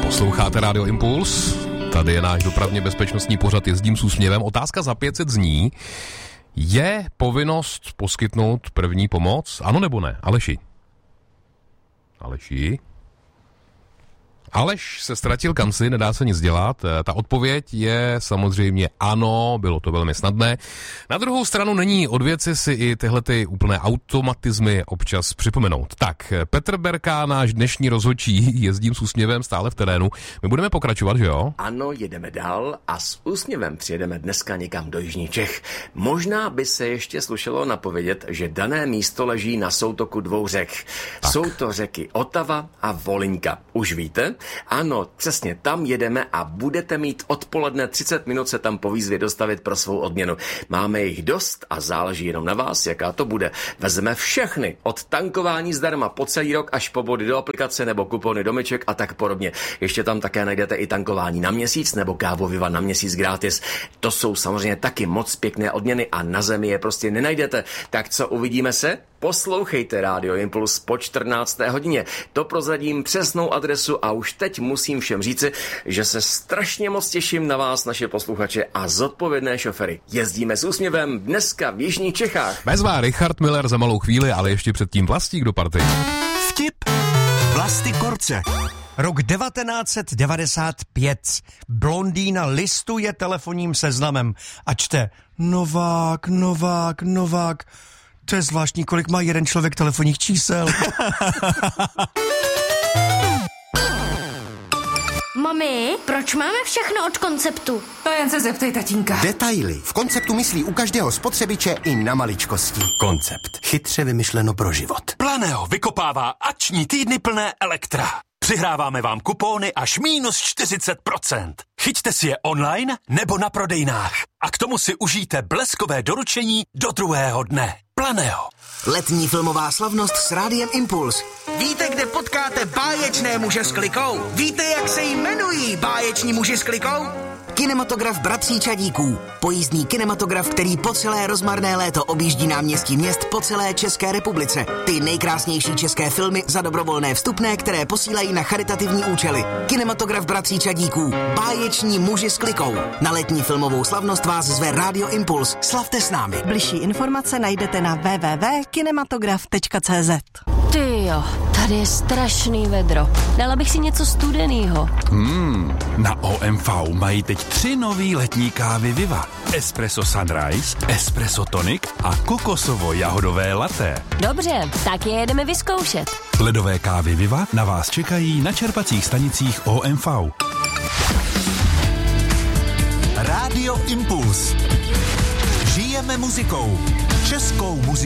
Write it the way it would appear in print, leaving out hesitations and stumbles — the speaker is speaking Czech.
Posloucháte Radio Impuls, tady je náš dopravně bezpečnostní pořad Jezdím s úsměvem. Otázka za 500 zní, je povinnost poskytnout první pomoc, ano nebo ne? Aleši? Aleš se ztratil, kam si, nedá se nic dělat. Ta odpověď je samozřejmě ano, bylo to velmi snadné. Na druhou stranu není od věci si i tyhle ty úplné automatizmy občas připomenout. Tak, Petr Berka, náš dnešní rozhodčí, Jezdím s úsměvem, stále v terénu. My budeme pokračovat, že jo? Ano, jedeme dál a s úsměvem přijedeme dneska někam do jižních Čech. Možná by se ještě slušelo napovědět, že dané místo leží na soutoku dvou řek. Tak. Jsou to řeky Otava a Volyňka. Už víte? Ano, přesně tam jedeme a budete mít odpoledne 30 minut se tam po výzvě dostavit pro svou odměnu. Máme jich dost a záleží jenom na vás, jaká to bude. Vezmeme všechny, od tankování zdarma po celý rok až po body do aplikace nebo kupony domeček a tak podobně. Ještě tam také najdete i tankování na měsíc nebo kávu Viva na měsíc gratis. To jsou samozřejmě taky moc pěkné odměny a na zemi je prostě nenajdete. Tak co, uvidíme se? Poslouchejte Radio Impuls po 14. hodině. To prozradím přesnou adresu a už teď musím všem říci, že se strašně moc těším na vás, naše posluchače a zodpovědné šofery. Jezdíme s úsměvem dneska v jižních Čechách. Bezvá Richard Miller za malou chvíli, ale ještě předtím Vlastík do party. Vtip Vlasty Korce. Rok 1995. Blondýna listuje telefonním seznamem a čte Novák. To je zvláštní, kolik má jeden člověk telefonních čísel. Mami, proč máme všechno od Konceptu? To jen se zeptej tatínka. Detaily. V Konceptu myslí u každého spotřebiče i na maličkosti. Koncept. Chytře vymyšleno pro život. Planeo vykopává akční týdny plné elektra. Přihráváme vám kupóny až minus 40%. Chyťte si je online nebo na prodejnách. A k tomu si užijte bleskové doručení do druhého dne. Planeo. Letní filmová slavnost s Rádiem Impuls. Víte, kde potkáte báječné muže s klikou? Víte, jak se jmenují báječní muži s klikou? Kinematograf Bratří Čadíků. Pojízdný kinematograf, který po celé rozmarné léto objíždí náměstí měst po celé České republice. Ty nejkrásnější české filmy za dobrovolné vstupné, které posílají na charitativní účely. Kinematograf Bratří Čadíků. Báječní muži s klikou. Na letní filmovou slavnost vás zve Radio Impuls. Slavte s námi. Bližší informace najdete na www.kinematograf.cz. Tyjo, tady je strašný vedro. Dala bych si něco studenýho. Na OMV mají teď 3 nový letní kávy Viva. Espresso Sunrise, Espresso Tonic a kokosovo-jahodové latte. Dobře, tak je jedeme vyzkoušet. Ledové kávy Viva na vás čekají na čerpacích stanicích OMV. Rádio Impuls. Žijeme muzikou. Českou muzikou.